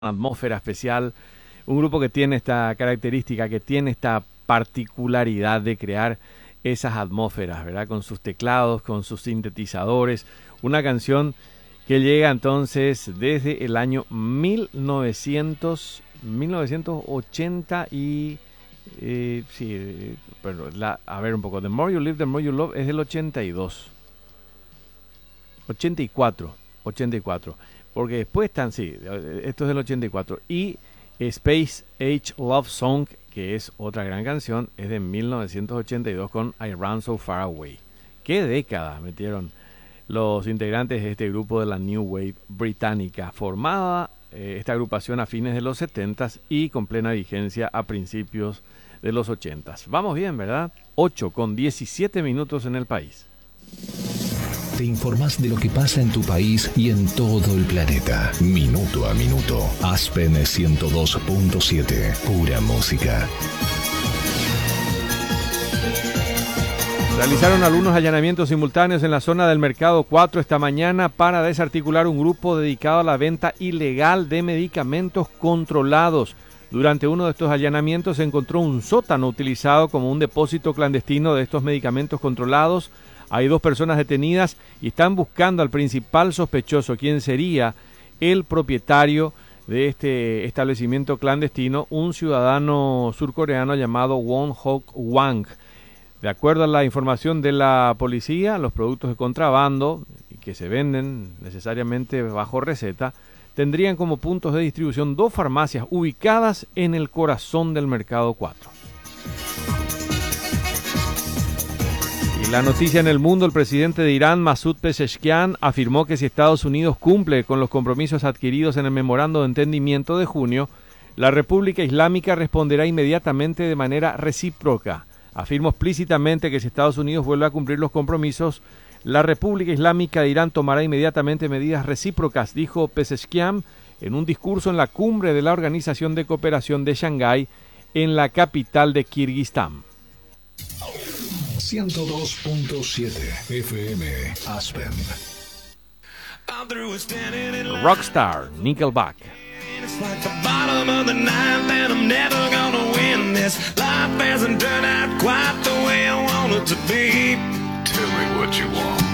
atmósfera especial, un grupo que tiene esta característica, que tiene esta particularidad de crear esas atmósferas, ¿verdad? Con sus teclados, con sus sintetizadores, una canción que llega entonces desde el año 1980 y... a ver un poco, The More You Live, The More You Love es del 82. 84, porque después están, esto es del 84, y Space Age Love Song, que es otra gran canción, es de 1982 con I Ran So Far Away. ¿Qué década metieron los integrantes de este grupo de la New Wave británica, formada esta agrupación a fines de los 70s y con plena vigencia a principios de los 80s? Vamos bien, ¿verdad? 8:17 en el país. Te informás de lo que pasa en tu país y en todo el planeta. Minuto a minuto. Aspen 102.7. Pura música. Realizaron algunos allanamientos simultáneos en la zona del Mercado 4 esta mañana para desarticular un grupo dedicado a la venta ilegal de medicamentos controlados. Durante uno de estos allanamientos se encontró un sótano utilizado como un depósito clandestino de estos medicamentos controlados. Hay 2 personas detenidas y están buscando al principal sospechoso, quien sería el propietario de este establecimiento clandestino, un ciudadano surcoreano llamado Won Hok Wang. De acuerdo a la información de la policía, los productos de contrabando y que se venden necesariamente bajo receta tendrían como puntos de distribución 2 farmacias ubicadas en el corazón del Mercado 4. La noticia en el mundo: el presidente de Irán, Masoud Pezeshkian, afirmó que si Estados Unidos cumple con los compromisos adquiridos en el memorando de entendimiento de junio, la República Islámica responderá inmediatamente de manera recíproca. Afirmó explícitamente que si Estados Unidos vuelve a cumplir los compromisos, la República Islámica de Irán tomará inmediatamente medidas recíprocas, dijo Pezeshkian en un discurso en la cumbre de la Organización de Cooperación de Shanghái en la capital de Kirguistán. 102.7 FM Aspen. Rockstar, Nickelback. It's like the bottom of the ninth and I'm never gonna win this. Life hasn't turned out quite the way I want it to be. Tell me what you want.